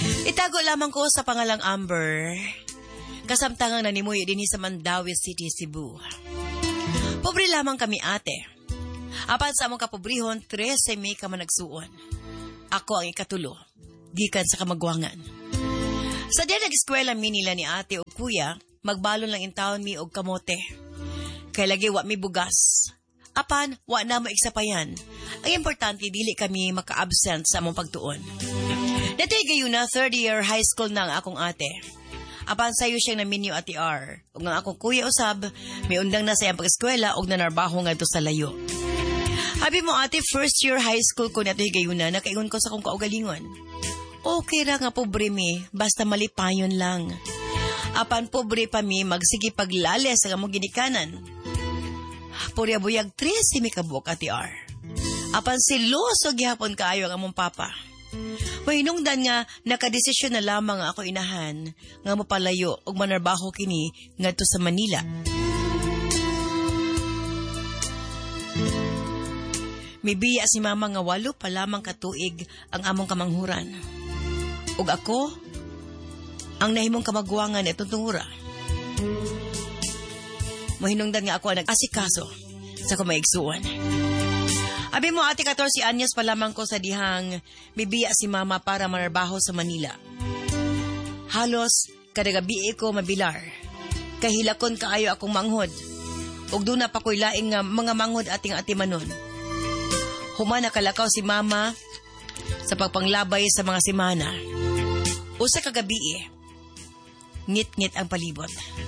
Itago lamang ko sa pangalang Amber. Kasamtangang nanimuyo din sa Mandawi City, Cebu. Pobre lamang kami ate. Apan sa among kapobrihon, 13 may ka managsuon. Ako ang ikatulo, gikan sa kamagwangan. Sa diyan nag-eskwela mi nila ni ate o kuya, magbalon lang intawon mi og kamote. Kay lagi wa mi bugas. Apan, wa na mo iksapayan. Ang importante, dili kami maka-absent sa among pagtuon. Dato'y gayon na, 3rd year high school na ang akong ate. Apan sayo siyang naminyo ati R. Ug ang akong kuya usab, may undang na sa iyang pag-eskwela og nanarbaho nga to sa layo. Habi mo ate, 1st year high school ko na ito higayuna, nakaingon ko sa kong kaugalingon. Okay ra nga pobre mi, basta malipayon lang. Apan pobre pa mi, magsige paglali sa among ginikanan. Purya buyag 13 mi kabuk ati R. Apan siloso gihapon kaayo ang among papa. Mahinungdan nga nakadesisyon na lamang ako inahan nga mapalayo og manarbaho kini ngadto sa Manila. Mibiya si mama nga 8 pa lamang katuig ang among kamanghuran. Ug ako ang nahimong kamagwangan itong tungura. Mahinungdan nga ako ang nag-asikaso sa kumaigsuon. Abi mo ate 14 anyos pa lamang ko sa dihang bibiya si mama para manarbaho sa Manila. Halos kada gabi ko mabilar. Kahilakon kaayo akong manghod. Ug doon na pa ko'y laing nga mga manghod ating atimanon. Humana kalakaw si mama sa pagpanglabay sa mga simana. Usa ka gabi ngit-ngit ang palibot.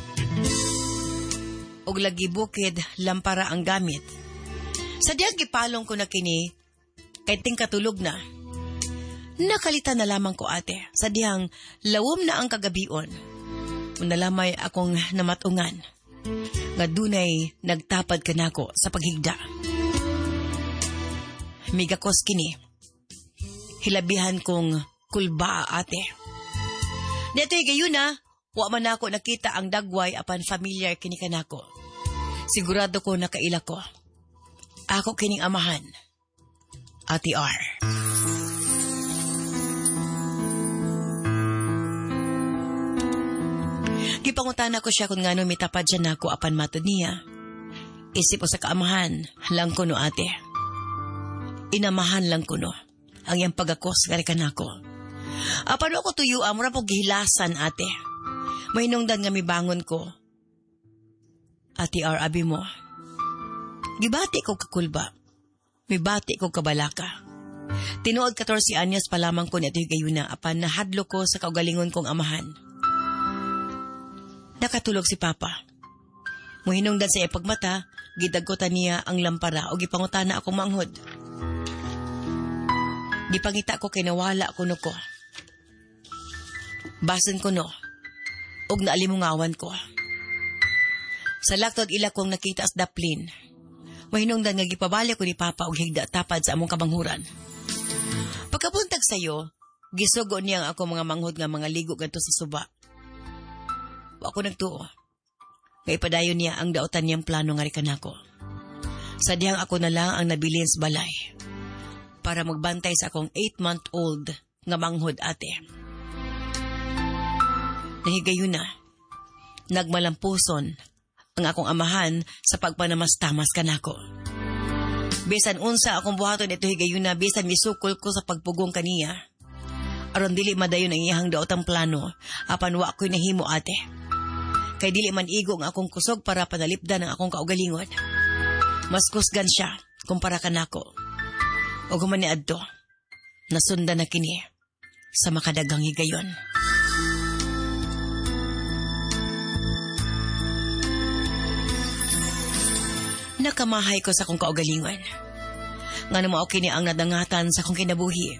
Ug lagi bukid lampara ang gamit. Sa diyang gipalong ko na kini, kay tingkatulog na. Nakalitan na lamang ko ate, sa diyang lawom na ang kagabion. Nalamay akong namatungan, nga dunay nagtapad kanako sa paghigda. Migakos kini, hilabihan kong kulba ate. Dito'y gayuna, wa man ako nakita ang dagway apan familiar kini kanako. Sigurado ko nakaila ko. Ako kining amahan, Ate R. Gipangutana ko siya kung ngano mitapad siya nako apan matod niya. Isip ko sa kaamahan, lang kuno ate. Inamahan lang kuno, ang iyang pagakos karikan ako. Apan ako tuyo amura po gihilasan ate. Mahinungdan nga mibangon ko. Ate R, abi mo. Gibati ko kakulba. Mibati ko kabalaka. Tinuod 14 anyos pa lamang ko nito gayuna apan nahadlo ko sa kaugalingon kong amahan. Nakatulog si Papa. Muhinungdan sa ipagmata, gidagkotan niya ang lampara o gipangutana akong manghod. Gipangita ko kinawala kuno ko. Basin ko no, og naalimungawan ko. Sa laktod ila kong nakita as daplin. Mahinungdan nga gipabalik ko ni Papa og higda tapad sa among kabanghuran. Pagkabuntag sayo, gisugo niya ako mga manghod nga mga ligo ganto sa suba. Wa ako nagtuo. Nga ipadayon niya ang daotan niyang plano nga rikan ako. Sa dihang ako na lang ang nabilin sa balay para magbantay sa akong 8-month-old nga manghod ate. Nahigayon na, nagmalampuson ang akong amahan sa pagpanamastamas kanako. Bisan unsa akong buhaton ito higayuna, bisan misukol ko sa pagpugong kaniya. Aron dili madayon ang iyang daotang plano, apan wa ko'y nahimo ate. Kay dili man igo ang akong kusog para panalipdan ang akong kaugalingon. Mas kusgan siya kumpara kanako. O gumani adto, nasundan na kini sa makadagang higayon. Nakamahay ko sa kong kaugalingon. Nga naman okay ni ang nadangatan sa kong kinabuhi.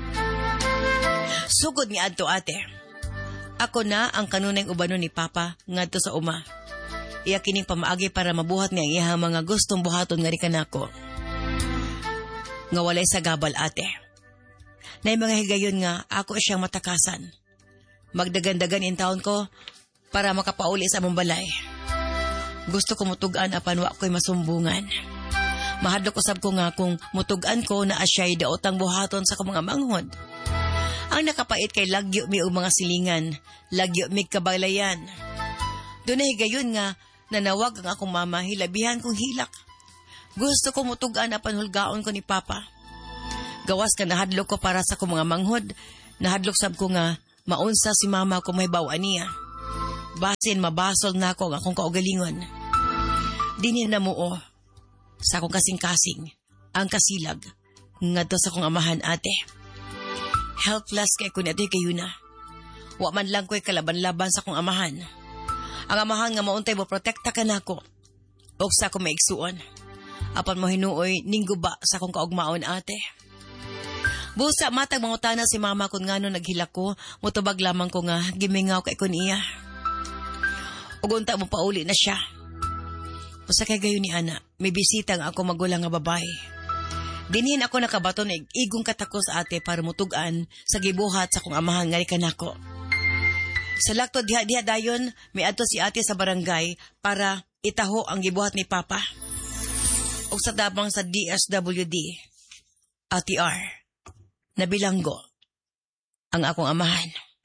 Sugod ni adto ate. Ako na ang kanunay ubanon ni Papa ngadto sa uma. Iya kining pamaagi para mabuhat niya ang iyang mga gustong buhaton nga rikan ako. Nga walay sa gabal ate. Na mga higayon nga ako siyang matakasan. Magdagan-dagan in taon ko para makapauli sa among balay. Gusto ko mutugan apan wa ko'y masumbungan. Mahadlok usab ko nga kung mutugan ko na asya'y daotang buhaton sa mga manghod. Ang nakapait kay lagyo mi og mga silingan, lagyo mi kabalayan. Dunay gayon nga nanawag ang akong mama, hilabihan kong hilak. Gusto ko mutugan na panhulgaon ko ni Papa. Gawas ka nahadlok ko para sa akong mga manghod, nahadlok sab ko nga maunsa si mama kung may bawaan niya. Basin mabasol na ako ang akong kaugalingon. Dinin na muo sa akong kasing-kasing, ang kasilag, ngadto sa akong amahan ate. Helpless kay kun ito'y kayo na. Wa man lang ko'y kalaban-laban sa akong amahan. Ang amahan nga mauntay mo protekta ka na ko. O sa akong maigsuon. Apan mo hinuoy ningguba sa akong kaugmaon ate. Busa matag mangutana si mama kung ngano naghilak ko, mutubag lamang ko nga gimingaw kay kun iya. Ugunta mo pauli na siya. Usa kay gayon ni ana, may bisita nga ako magulang nga babae. Dinhin ako nakabaton og igong katakos ate para mutugan sa gibuhat sa akong amahan nga kanako. Sa lakto diha dayon, may adto si ate sa barangay para itaho ang gibuhat ni Papa. O sa tabang sa DSWD, ATR, nabilanggo ang akong amahan.